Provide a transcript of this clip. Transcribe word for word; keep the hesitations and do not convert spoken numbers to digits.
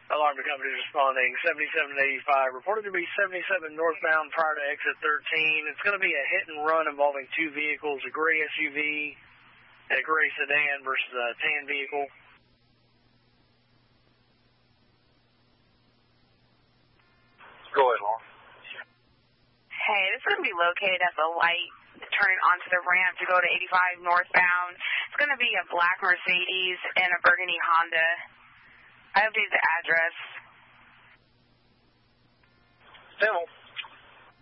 Alarm to company responding, seventy-seven eighty-five, reported to be seventy-seven northbound prior to exit thirteen. It's going to be a hit and run involving two vehicles, a gray S U V and a gray sedan versus a tan vehicle. Go ahead, Lauren. Hey, this is going to be located at the light turning onto the ramp to go to eighty-five northbound. It's going to be a black Mercedes and a burgundy Honda. I updated the address. Still.